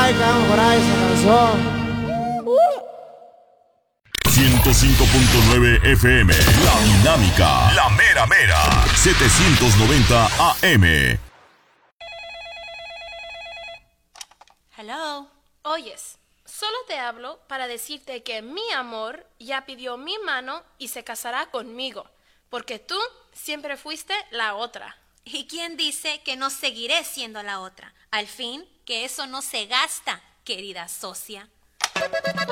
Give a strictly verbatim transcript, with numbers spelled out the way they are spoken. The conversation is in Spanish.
ahí que vamos por ahí esa canción. ciento cinco punto nueve F M, La Dinámica, La Mera Mera, setecientos noventa A M. Hello. Oyes, solo te hablo para decirte que mi amor ya pidió mi mano y se casará conmigo, porque tú siempre fuiste la otra. ¿Y quién dice que no seguiré siendo la otra? Al fin, que eso no se gasta, querida socia.